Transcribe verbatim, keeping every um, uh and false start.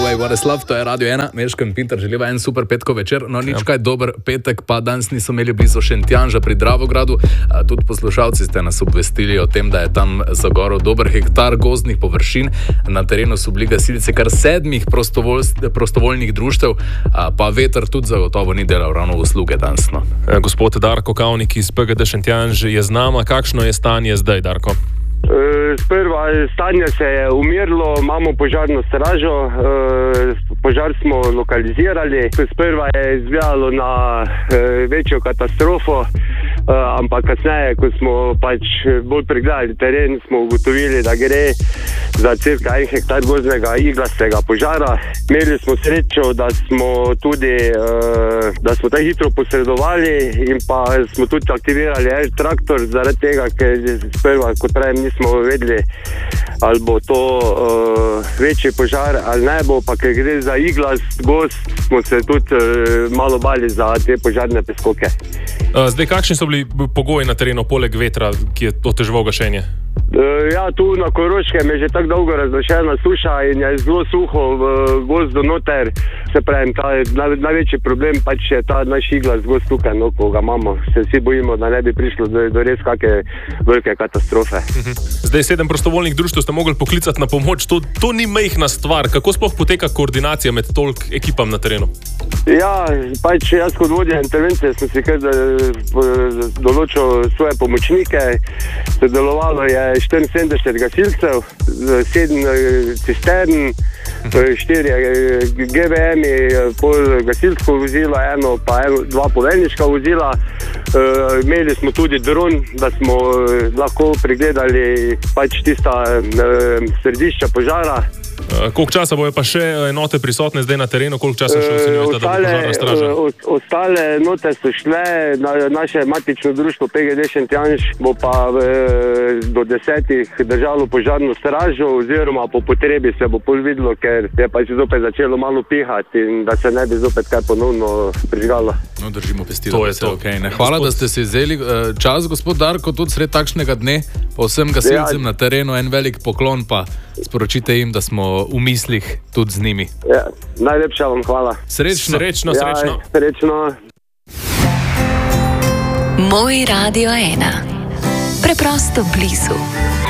Way What Is Love, to je Radio ena, Meško in Pintar, želiva en super petkov večer, no nič kaj dober petek, pa danes nismo imeli blizu Šentjanža pri Dravogradu, a tudi poslušalci ste nas obvestili o tem, da je tam zagorel dober hektar gozdnih površin, na terenu so bili gasilci kar sedmih prostovolj, prostovoljnih društev, a pa veter tudi zagotovo ni delal ravno usluge danes. No. E, gospod Darko Kavnik iz P G D Šentjanž je z nama, kakšno je stanje zdaj, Darko? Sprva stanje se je umirilo, imamo požarno stražo, požar smo lokalizirali. Sprva je izgledalo na večjo katastrofo, ampak kasneje, ko smo pač bolj pregledali teren, smo ugotovili, da gre za cirka en hektar gozdnega iglastega požara. Imeli smo srečo, da smo tudi, da smo tako hitro posredovali in pa smo tudi aktivirali air traktor, zaradi tega, ker sprva, kot pravim, nismo vedeli, ali bo to uh, večji požar ali ne bo, pa ker gre za iglast gozd, smo se tudi uh, malo bali za te požarne preskoke. Zdaj, kakšni so bili pogoji na terenu poleg vetra, ki je oteževal gašenje? Uh, ja, tu na Koroškem je že tako dolgo razglašena suša in je zelo suho v gozdu noter. Se pravim, ta naj, največji problem pač je ta naš iglast gozd tukaj, no, ko ga imamo. Se vsi bojimo, da ne bi prišlo do, do res kakve velike katastrofe. Zdaj, sedem prostovoljnih društev ste mogli poklicati na pomoč. To, to ni majhna stvar. Kako sploh poteka koordinacija med toliko ekipam na terenu? Ja, pač jaz kot vodja intervencije sem si kar določil svoje pomočnike. Sodelovalo je štiriinsedemdeset gasilcev, sedem cistern, štiri G V M-i, pol gasilsko vozilo, eno pa eno, dva poveljniška vozila. Uh, imeli smo tudi dron, da smo lahko pregledali pač tista uh, središča požara. Uh, koliko časa bojo pa še enote prisotne zdaj na terenu? Koliko časa še ocenjujete, da bo požarna straža? Uh, ostale enote so šle, na, naše matično društvo P G D Šentjanž bo pa uh, do desetih držalo požarno stražo, oziroma po potrebi se bo pol videlo, ker je pač zopet začelo malo pihati in da se ne bi zopet kaj ponovno prižgalo. No, držimo pesti, da je to okay. Hvala, da ste si vzeli uh, čas, gospod Darko, tudi sred takšnega dne, pa vsem gasilcem ja. Na terenu en velik poklon, pa sporočite jim, da smo v mislih tudi z njimi. Ja, najlepša vam hvala. Srečno, srečno, ja, srečno. srečno. Moj Radio ena. Preprosto blizu.